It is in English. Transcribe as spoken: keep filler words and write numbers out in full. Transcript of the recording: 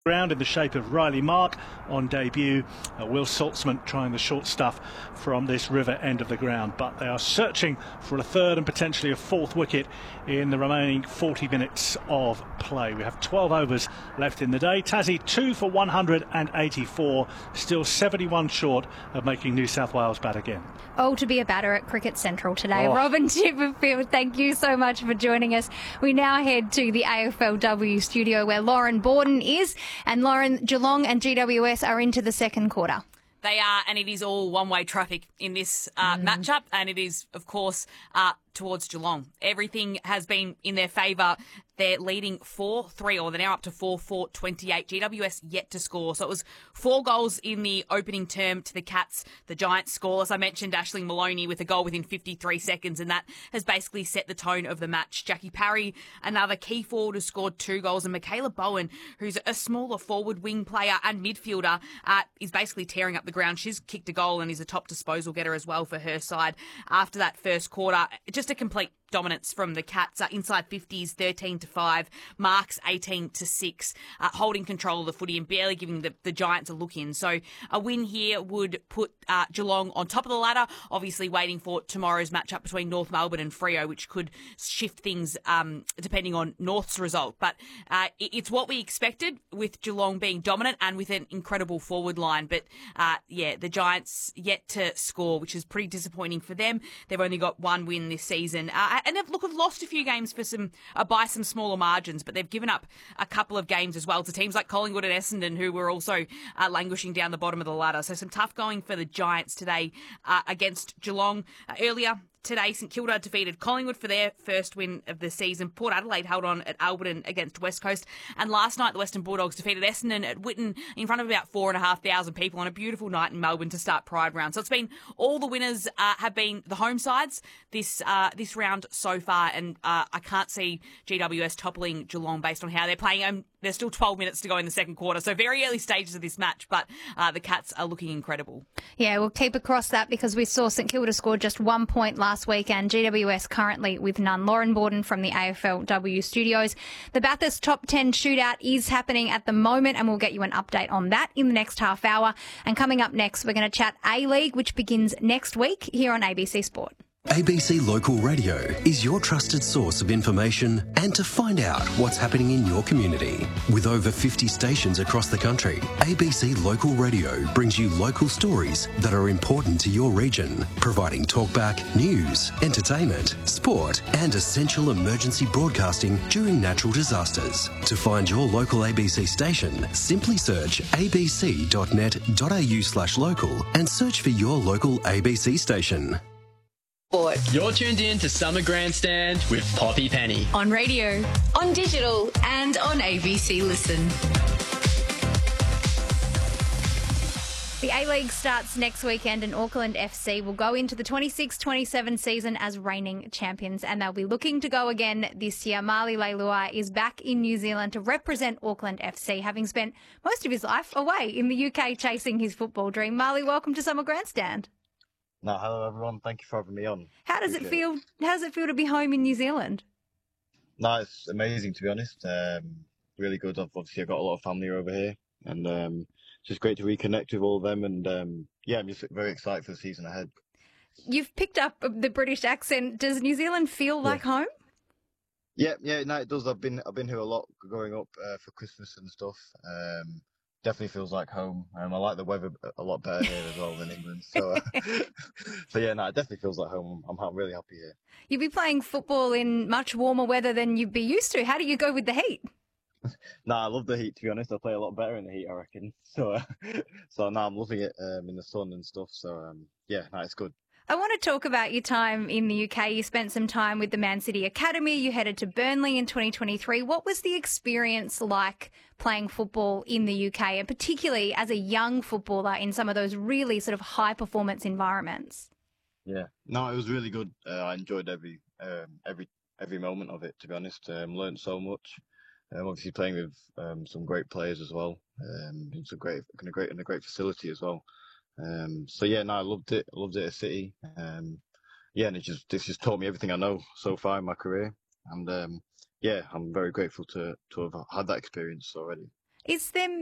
Ground in the shape of Riley Mark on debut. Uh, Will Saltzman trying the short stuff from this river end of the ground, but they are searching for a third and potentially a fourth wicket in the remaining forty minutes of play. We have twelve overs left in the day. Tassie two for one hundred eighty-four, still seventy-one short of making New South Wales bat again. Oh, to be a batter at Cricket Central today. Oh. Robin Chipperfield, thank you so much for joining us. We now head to the A F L W studio where Lauren Borden is. And Lauren, Geelong and G W S are into the second quarter. They are, and it is all one-way traffic in this uh, mm. matchup, and it is, of course, uh, towards Geelong. Everything has been in their favour. They're leading four three, or they're now up to four four twenty-eight. G W S yet to score. So it was four goals in the opening term to the Cats. The Giants scoreless. I mentioned Ashling Maloney with a goal within fifty-three seconds, and that has basically set the tone of the match. Jackie Parry, another key forward, has scored two goals, and Michaela Bowen, who's a smaller forward wing player and midfielder, uh, is basically tearing up the ground. She's kicked a goal and is a top disposal getter as well for her side after that first quarter. Just a complete dominance from the Cats. Uh, inside fifties, thirteen to five. Marks, eighteen to six. Uh, holding control of the footy and barely giving the, the Giants a look in. So a win here would put uh, Geelong on top of the ladder. Obviously waiting for tomorrow's matchup between North Melbourne and Freo, which could shift things um, depending on North's result. But uh, it, it's what we expected with Geelong being dominant and with an incredible forward line. But uh, yeah, the Giants yet to score, which is pretty disappointing for them. They've only got one win this season. Uh, and they've, look, have lost a few games for some uh, by some smaller margins, but they've given up a couple of games as well to teams like Collingwood and Essendon, who were also uh, languishing down the bottom of the ladder. So some tough going for the Giants today uh, against Geelong. Uh, earlier today, St Kilda defeated Collingwood for their first win of the season. Port Adelaide held on at Alberton against West Coast. And last night, the Western Bulldogs defeated Essendon at Whitten in front of about four thousand five hundred people on a beautiful night in Melbourne to start Pride round. So it's been, all the winners uh, have been the home sides this uh, this round so far. And uh, I can't see G W S toppling Geelong based on how they're playing. Um, there's still twelve minutes to go in the second quarter. So very early stages of this match, but uh, the Cats are looking incredible. Yeah, we'll keep across that because we saw St Kilda score just one point last week and G W S currently with none. Lauren Borden from the A F L W studios. The Bathurst Top ten shootout is happening at the moment and we'll get you an update on that in the next half hour. And coming up next, we're going to chat A-League, which begins next week here on A B C Sport. A B C Local Radio is your trusted source of information and to find out what's happening in your community. With over fifty stations across the country, A B C Local Radio brings you local stories that are important to your region, providing talkback, news, entertainment, sport and essential emergency broadcasting during natural disasters. To find your local A B C station, simply search abc.net.au slash local and search for your local A B C station. You're tuned in to Summer Grandstand with Poppy Penny. On radio, on digital, and on A B C Listen. The A-League starts next weekend and Auckland F C will go into the twenty-six twenty-seven season as reigning champions and they'll be looking to go again this year. Marley Leilua is back in New Zealand to represent Auckland F C, having spent most of his life away in the U K chasing his football dream. Marley, welcome to Summer Grandstand. No, hello everyone. Thank you for having me on. How does it feel? How does it feel to be home in New Zealand? No, it's amazing to be honest. Um, really good. I've obviously I've got a lot of family over here, and um, it's just great to reconnect with all of them. And um, yeah, I'm just very excited for the season ahead. You've picked up the British accent. Does New Zealand feel like yeah. home? Yeah, yeah, no, it does. I've been I've been here a lot growing up uh, for Christmas and stuff. Um, Definitely feels like home. Um, I like the weather a lot better here as well than England. So, uh, so yeah, no, it definitely feels like home. I'm, I'm really happy here. You'll be playing football in much warmer weather than you'd be used to. How do you go with the heat? No, I love the heat, to be honest. I play a lot better in the heat, I reckon. So, uh, so now I'm loving it um, in the sun and stuff. So, um, yeah, no, it's good. I want to talk about your time in the U K. You spent some time with the Man City Academy. You headed to Burnley in twenty twenty-three. What was the experience like playing football in the U K, and particularly as a young footballer in some of those really sort of high-performance environments? Yeah, no, it was really good. Uh, I enjoyed every um, every every moment of it, to be honest. Um, learned so much. Um, obviously playing with um, some great players as well. Um, it's a great, in a great, in a great facility as well. Um, so yeah, no, I loved it. I loved it at City. Um, yeah, and it just it's just taught me everything I know so far in my career. And um, yeah, I'm very grateful to to have had that experience already. Is there